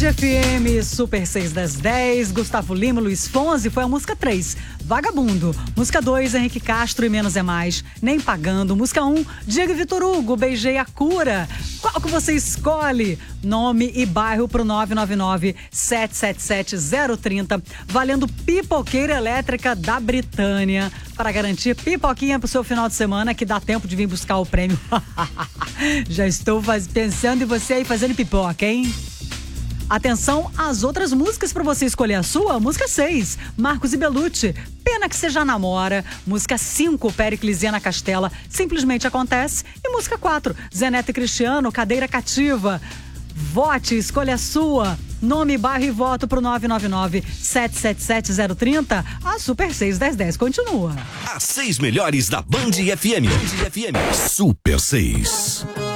FM, Super 6 das 10, Gustavo Lima, Luiz Fonsi, foi a música 3, Vagabundo. Música 2, Henrique Castro e Menos é Mais, Nem Pagando. Música 1, Diego e Vitor Hugo, Beijei a Cura. Qual que você escolhe? Nome e bairro pro 999-777-030, valendo pipoqueira elétrica da Britânia, para garantir pipoquinha pro seu final de semana, que dá tempo de vir buscar o prêmio. Já estou pensando em você aí fazendo pipoca, hein? Atenção às outras músicas para você escolher a sua. Música 6, Marcos e Belucci, Pena que Você Já Namora. Música 5, Péricles e Ana Castela, Simplesmente Acontece. E música 4, Zeneto e Cristiano, Cadeira Cativa. Vote, escolha a sua. Nome, bairro e voto pro 999-777-030. A Super 6 das 10 continua. As 6 melhores da Band FM. Super 6.